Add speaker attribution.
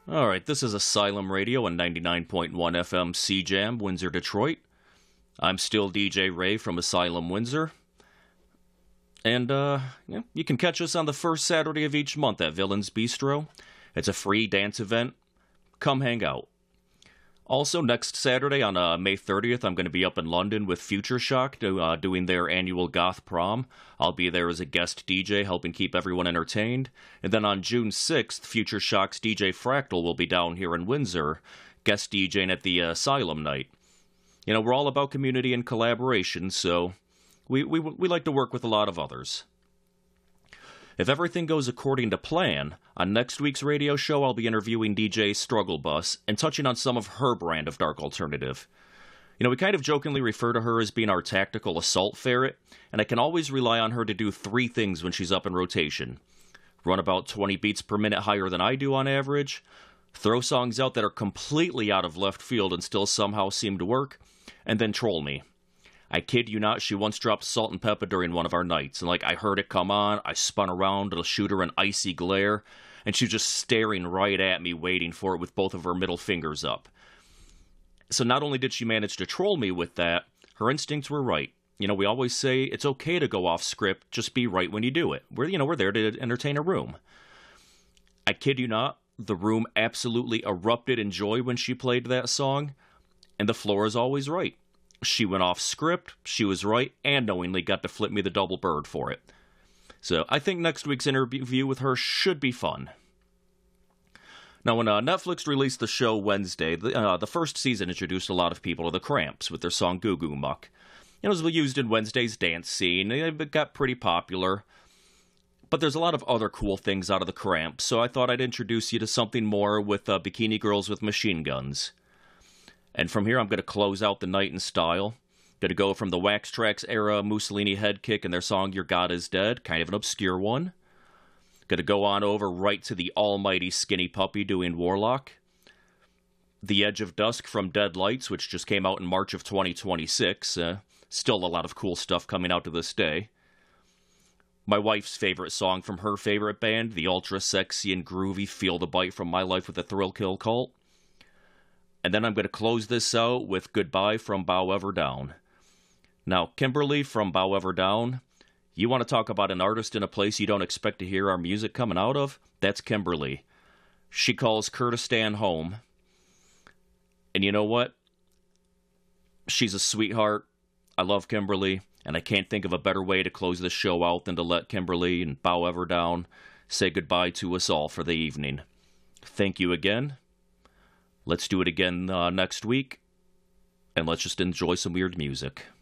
Speaker 1: All right, this is Asylum Radio on 99.1 FM CJAM, Windsor, Detroit. I'm still DJ Ray from Asylum Windsor. And you can catch us on the first Saturday of each month at Villains Bistro. It's a free dance event. Come hang out. Also, next Saturday on May 30th, I'm going to be up in London with Future Shock doing their annual Goth Prom. I'll be there as a guest DJ, helping keep everyone entertained. And then on June 6th, Future Shock's DJ Fractal will be down here in Windsor, guest DJing at the Asylum Night. You know, we're all about community and collaboration, so we like to work with a lot of others. If everything goes according to plan, on next week's radio show I'll be interviewing DJ Struggle Bus and touching on some of her brand of dark alternative. You know, we kind of jokingly refer to her as being our tactical assault ferret, and I can always rely on her to do three things when she's up in rotation. Run about 20 beats per minute higher than I do on average, throw songs out that are completely out of left field and still somehow seem to work, and then troll me. I kid you not, she once dropped Salt and Pepper during one of our nights, and I heard it come on, I spun around to shoot her an icy glare, and she was just staring right at me, waiting for it with both of her middle fingers up. So not only did she manage to troll me with that, her instincts were right. You know, we always say it's okay to go off script, just be right when you do it. We're there to entertain a room. I kid you not, the room absolutely erupted in joy when she played that song, and the floor is always right. She went off script, she was right, and knowingly got to flip me the double bird for it. So I think next week's interview with her should be fun. Now, when Netflix released the show Wednesday, the first season introduced a lot of people to the Cramps with their song Goo Goo Muck. It was used in Wednesday's dance scene. It got pretty popular. But there's a lot of other cool things out of the Cramps, so I thought I'd introduce you to something more with Bikini Girls with Machine Guns. And from here, I'm going to close out the night in style. Going to go from the Wax Trax era Mussolini head kick and their song Your God Is Dead, kind of an obscure one. Going to go on over right to the almighty Skinny Puppy doing Warlock. The Edge of Dusk from Dead Lights, which just came out in March of 2026. Still a lot of cool stuff coming out to this day. My wife's favorite song from her favorite band, the ultra sexy and groovy Feel the Bite from My Life with the Thrill Kill Cult. And then I'm going to close this out with Goodbye from Bow Ever Down. Now, Kimberly from Bow Ever Down, you want to talk about an artist in a place you don't expect to hear our music coming out of? That's Kimberly. She calls Kurdistan home. And you know what? She's a sweetheart. I love Kimberly, and I can't think of a better way to close this show out than to let Kimberly and Bow Ever Down say goodbye to us all for the evening. Thank you again. Let's do it again next week, and let's just enjoy some weird music.